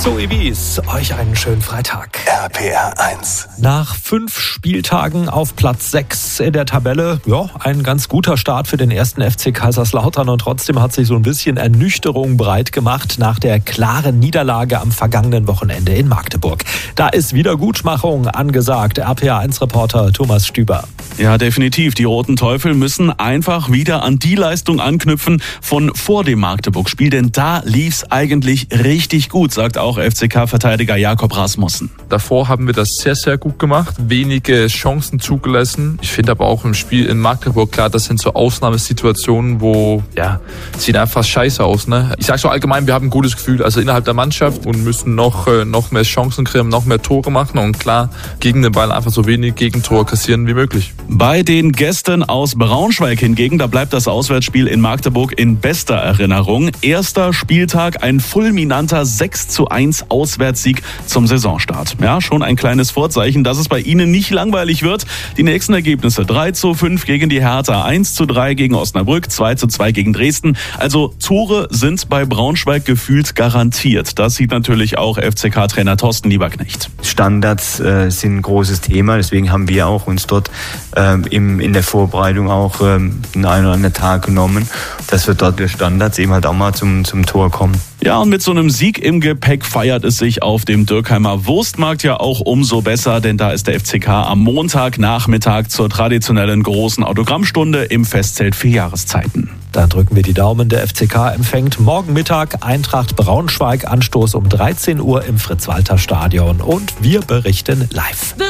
Zoe Wies, euch einen schönen Freitag. RPR 1. Nach 5 Spieltagen auf Platz 6 in der Tabelle, ja, ein ganz guter Start für den ersten FC Kaiserslautern und trotzdem hat sich so ein bisschen Ernüchterung breit gemacht nach der klaren Niederlage am vergangenen Wochenende in Magdeburg. Da ist Wiedergutmachung angesagt. RPR 1-Reporter Thomas Stüber. Ja, definitiv. Die Roten Teufel müssen einfach wieder an die Leistung anknüpfen von vor dem Magdeburg-Spiel, denn da lief's eigentlich richtig gut, sagt auch FCK-Verteidiger Jakob Rasmussen. Davor haben wir das sehr, sehr gut gemacht, wenige Chancen zugelassen. Ich finde aber auch im Spiel in Magdeburg, klar, das sind so Ausnahmesituationen, wo, ja, sieht einfach scheiße aus, ne? Ich sag so allgemein, wir haben ein gutes Gefühl, also innerhalb der Mannschaft und müssen noch mehr Chancen kriegen, noch mehr Tore machen und klar, gegen den Ball einfach so wenig Gegentore kassieren wie möglich. Bei den Gästen aus Braunschweig hingegen, da bleibt das Auswärtsspiel in Magdeburg in bester Erinnerung. Erster Spieltag, ein fulminanter 6:1 Auswärtssieg zum Saisonstart. Ja, schon ein kleines Vorzeichen, dass es bei Ihnen nicht langweilig wird. Die nächsten Ergebnisse: 3:5 gegen die Hertha, 1:3 gegen Osnabrück, 2:2 gegen Dresden. Also Tore sind bei Braunschweig gefühlt garantiert. Das sieht natürlich auch FCK-Trainer Thorsten Lieberknecht. Standards sind ein großes Thema, deswegen haben wir auch uns dort in der Vorbereitung auch einen oder anderen Tag genommen, dass wir dort durch Standards eben halt auch mal zum Tor kommen. Ja, und mit so einem Sieg im Gepäck feiert es sich auf dem Dürkheimer Wurstmarkt ja auch umso besser, denn da ist der FCK am Montagnachmittag zur traditionellen großen Autogrammstunde im Festzelt für Jahreszeiten. Da drücken wir die Daumen. Der FCK empfängt morgen Mittag Eintracht Braunschweig, Anstoß um 13 Uhr im Fritz-Walter-Stadion und wir berichten live.